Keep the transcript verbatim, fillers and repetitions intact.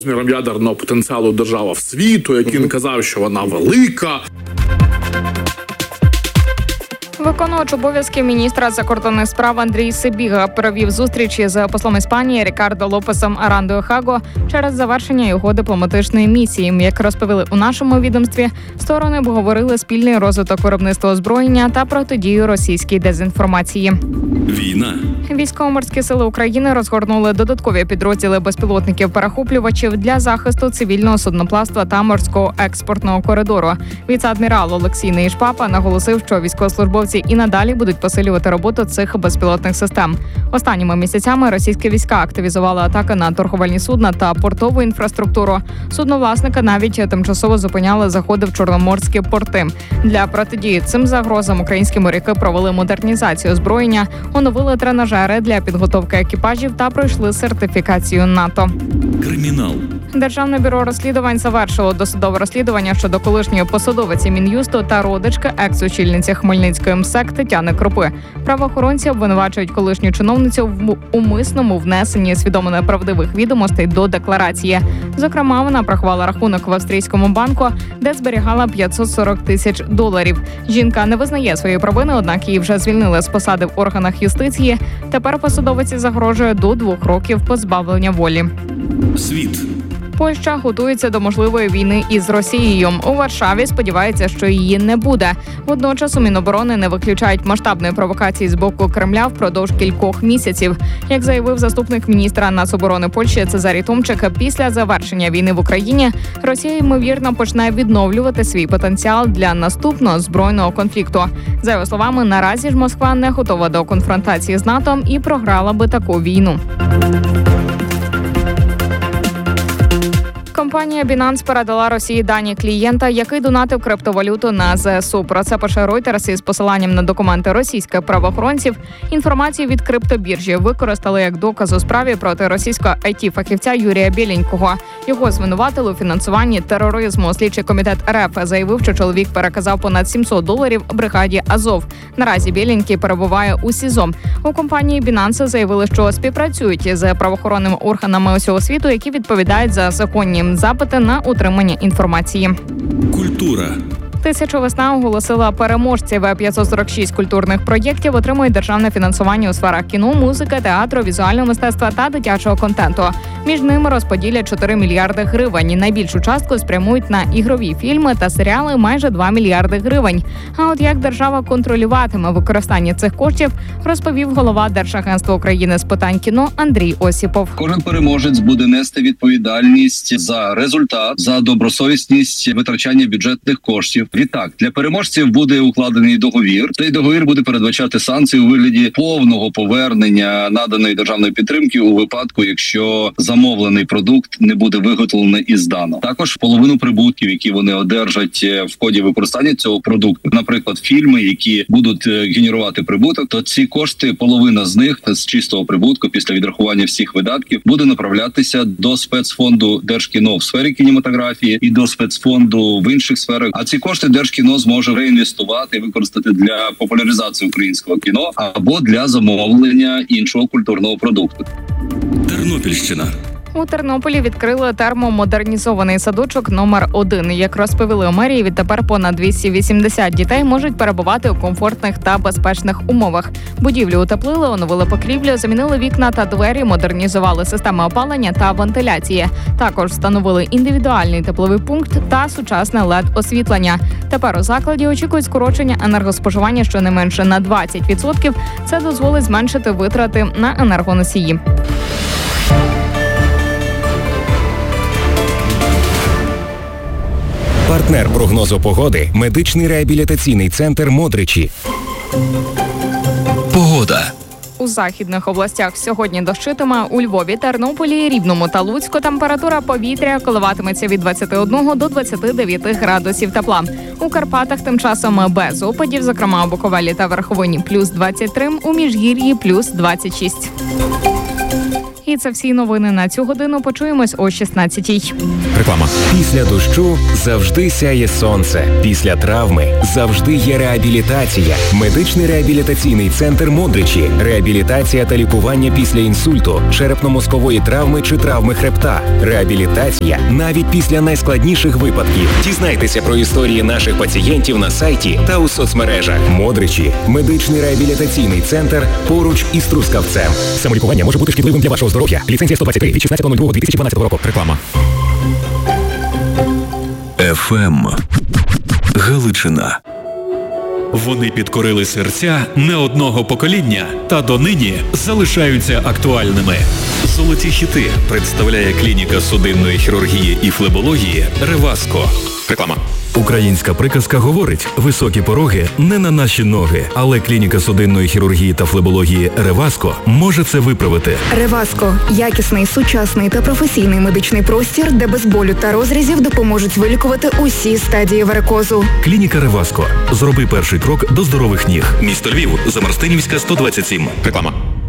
розміром ядерного потенціалу держава в світу, як він казав, що вона велика. Виконувач обов'язків міністра закордонних справ Андрій Сибіга провів зустрічі з послом Іспанії Рікардо Лопесом Арандою Хаго через завершення його дипломатичної місії. Як розповіли у нашому відомстві, сторони обговорили спільний розвиток виробництва озброєння та протидію російській дезінформації. Війна. Військово-морські сили України розгорнули додаткові підрозділи безпілотників-перехоплювачів для захисту цивільного судноплавства та морського експортного коридору. Віце-адмірал Олексій Нейшпапа наголосив, що військовослужбовці і надалі будуть посилювати роботу цих безпілотних систем. Останніми місяцями російські війська активізували атаки на торговельні судна та портову інфраструктуру. Судновласники навіть тимчасово зупиняли заходи в чорноморські порти. Для протидії цим загрозам українські моряки провели модернізацію озброєння, оновили тренажери для підготовки екіпажів та пройшли сертифікацію НАТО. Кримінал. Державне бюро розслідувань завершило досудове розслідування щодо колишньої посадовиці Мін'юсту та родички екс-очільниці Хмельницької МСЕК Тетяни Кропи. Правоохоронці обвинувачують колишню чиновницю в умисному внесенні свідомо неправдивих відомостей до декларації. Зокрема, вона приховала рахунок в австрійському банку, де зберігала п'ятсот сорок тисяч доларів. Жінка не визнає своєї провини, однак її вже звільнили з посади в органах юстиції. Тепер посадовиці загрожує до двох років позбавлення волі. Світ. Польща готується до можливої війни із Росією. У Варшаві сподіваються, що її не буде. Водночас у Міноборони не виключають масштабної провокації з боку Кремля впродовж кількох місяців. Як заявив заступник міністра нацоборони Польщі Цезарій Томчик, після завершення війни в Україні Росія, ймовірно, почне відновлювати свій потенціал для наступного збройного конфлікту. За його словами, наразі ж Москва не готова до конфронтації з НАТО і програла би таку війну. Компанія Binance передала Росії дані клієнта, який донатив криптовалюту на ЗСУ. Про це пише Reuters із посиланням на документи російських правоохоронців. Інформацію від криптобіржі використали як доказ у справі проти російського ай ті-фахівця Юрія Бєленького. Його звинуватили у фінансуванні тероризму. Слідчий комітет РФ заявив, що чоловік переказав понад сімсот доларів бригаді Азов. Наразі Бєленький перебуває у СІЗО. У компанії Binance заявили, що співпрацюють з правоохоронними органами усього світу, які відповідають за законні запити на утримання інформації. Культура. Тисяча весна оголосила переможців. п'ятсот сорок шість культурних проєктів отримують державне фінансування у сферах кіно, музики, театру, візуального мистецтва та дитячого контенту. Між ними розподілять чотири мільярди гривень. Найбільшу частку спрямують на ігрові фільми та серіали – майже два мільярди гривень. А от як держава контролюватиме використання цих коштів, розповів голова Держагентства України з питань кіно Андрій Осіпов. Кожен переможець буде нести відповідальність за результат, за добросовісність витрачання бюджетних коштів. Відтак, для переможців буде укладений договір. Цей договір буде передбачати санкції у вигляді повного повернення наданої державної підтримки у випадку, якщо замовлений продукт не буде виготовлений і здано. Також половину прибутків, які вони одержать в ході використання цього продукту, наприклад, фільми, які будуть генерувати прибуток, то ці кошти, половина з них з чистого прибутку після відрахування всіх видатків буде направлятися до спецфонду Держкіно в сфері кінематографії і до спецфонду в інших сферах. А ці кошти Держкіно зможе реінвестувати і використати для популяризації українського кіно або для замовлення іншого культурного продукту. Тернопільщина. У Тернополі відкрили термомодернізований садочок номер один. Як розповіли у мерії, відтепер понад двісті вісімдесят дітей можуть перебувати у комфортних та безпечних умовах. Будівлю утеплили, оновили покрівлю, замінили вікна та двері, модернізували системи опалення та вентиляції. Також встановили індивідуальний тепловий пункт та сучасне лед-освітлення. Тепер у закладі очікують скорочення енергоспоживання щонайменше на двадцять відсотків. Це дозволить зменшити витрати на енергоносії. Партнер прогнозу погоди – медичний реабілітаційний центр «Модричі». Погода. У західних областях сьогодні дощитиме. У Львові, Тернополі, Рівному та Луцьку температура повітря коливатиметься від двадцяти одного до двадцяти дев'яти градусів тепла. У Карпатах тим часом без опадів, зокрема у Буковелі та Верховині плюс двадцять три, у Міжгір'ї плюс двадцять шість. І це всі новини на цю годину. Почуємось о шістнадцятій. Реклама. Після дощу завжди сяє сонце. Після травми завжди є реабілітація. Медичний реабілітаційний центр Модричі. Реабілітація та лікування після інсульту, черепно-мозкової травми чи травми хребта. Реабілітація навіть після найскладніших випадків. Дізнайтеся про історії наших пацієнтів на сайті та у соцмережах. Модричі. Медичний реабілітаційний центр поруч із Трускавцем. Самолікування може бути шкідливим для вашого здоров'я. Ліцензія сто двадцять три від шістнадцятого лютого дві тисячі дванадцятого року. Реклама. еф ем Галичина. Вони підкорили серця не одного покоління та донині залишаються актуальними. Золоті хіти представляє клініка судинної хірургії і флебології «Реваско». Реклама. Українська приказка говорить: високі пороги не на наші ноги, але клініка судинної хірургії та флебології «Реваско» може це виправити. «Реваско» – якісний, сучасний та професійний медичний простір, де без болю та розрізів допоможуть вилікувати усі стадії варикозу. Клініка «Реваско». Зроби перший крок до здорових ніг. Місто Львів, Замарстинівська, сто двадцять сім. Реклама.